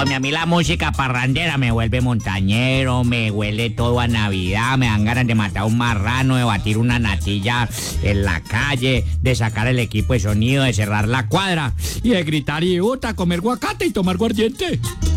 Hombre, a mí la música parrandera me vuelve montañero, me huele todo a Navidad, me dan ganas de matar un marrano, de batir una natilla en la calle, de sacar el equipo de sonido, de cerrar la cuadra y de gritar y comer guacate y tomar guardiente.